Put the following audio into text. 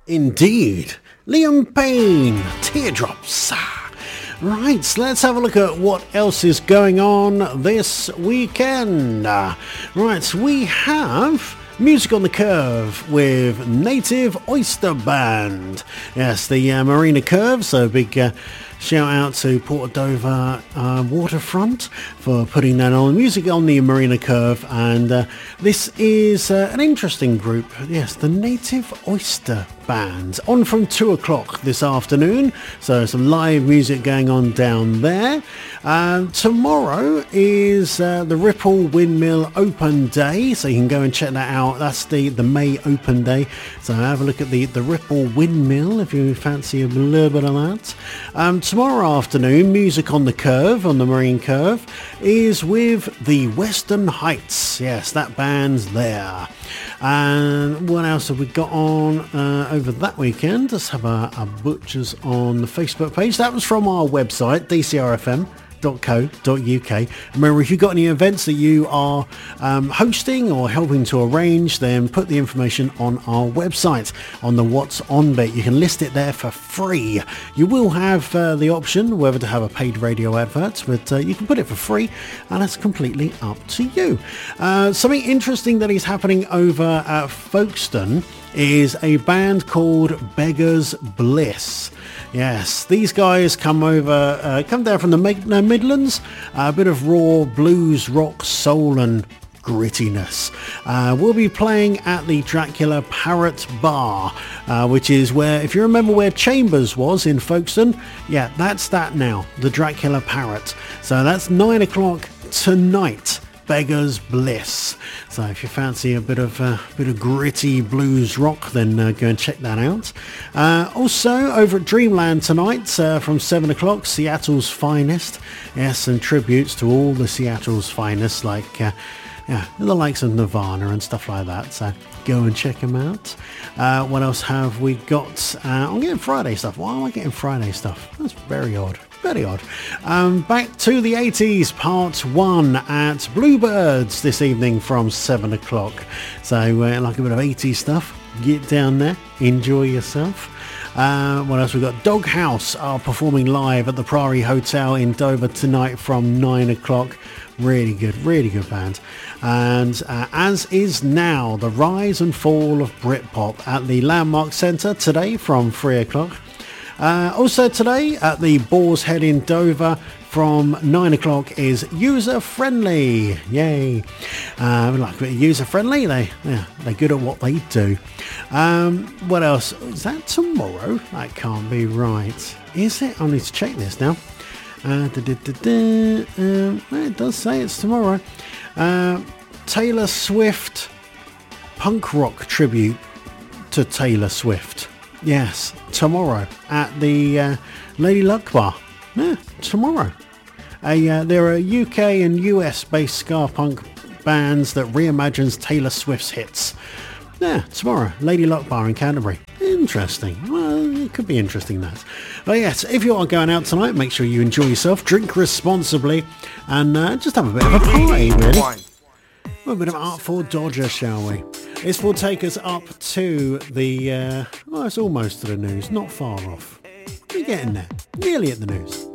Indeed. Liam Payne, Teardrops. Right, so let's have a look at what else is going on this weekend. Right, we have Music on the Curve with Native Oyster Band. Yes, the Marina Curve, so big shout out to Port Dover Waterfront for putting that on. Music on the Marina Curve, and this is an interesting group. Yes, the Native Oyster Band, on from 2 o'clock this afternoon, so some live music going on down there. Tomorrow is the Ripple Windmill Open Day, so you can go and check that out. That's the May Open Day, so have a look at the Ripple Windmill if you fancy a little bit of that. Tomorrow afternoon, Music on the Curve, on the Marine Curve, is with the Western Heights. Yes, that band's there. And what else have we got on over that weekend? Let's have a Butchers on the Facebook page. That was from our website, dcrfm.co.uk. Remember, if you've got any events that you are hosting or helping to arrange, then put the information on our website on the What's On bit. You can list it there for free. You will have the option whether to have a paid radio advert, but you can put it for free, and that's completely up to you. Something interesting that is happening over at Folkestone is a band called Beggar's Bliss. Yes, these guys come down from the Midlands, a bit of raw blues, rock, soul and grittiness. We'll be playing at the Dracula Parrot Bar, which is where, if you remember where Chambers was in Folkestone, yeah, that's that now, the Dracula Parrot. So that's 9 o'clock tonight. Beggar's Bliss. So if you fancy a bit of gritty blues rock, then go and check that out. Also over at Dreamland tonight from 7 o'clock, Seattle's Finest. Yes, and tributes to all the Seattle's finest, like the likes of Nirvana and stuff like that. So go and check them out. What else have we got? I'm getting Friday stuff. Why am I getting Friday stuff? That's very odd. Very odd. Back to the 80s, part 1 at Bluebirds this evening from 7 o'clock. So like a bit of 80s stuff, get down there, enjoy yourself. What else we got? Doghouse are performing live at the Prairie Hotel in Dover tonight from 9 o'clock. Really good band. And as is now, the rise and fall of Britpop at the Landmark Centre today from 3 o'clock. Also today at the Boar's Head in Dover from 9 o'clock is User Friendly. Yay. Like a bit user friendly. They're good at what they do. What else? Is that tomorrow? That can't be right. Is it? I need to check this now. It does say it's tomorrow. Taylor Swift punk rock tribute to Taylor Swift. Yes, tomorrow at the Lady Luck Bar. Yeah, tomorrow. There are UK and US based ska punk bands that reimagines Taylor Swift's hits. Yeah, tomorrow, Lady Luck Bar in Canterbury. Interesting. Well, it could be interesting, that. But yes, if you are going out tonight, make sure you enjoy yourself, drink responsibly, and just have a bit of a party, really. A bit of Artful Dodger, shall we? This will take us up to the, it's almost to the news, not far off. We're getting there, nearly at the news.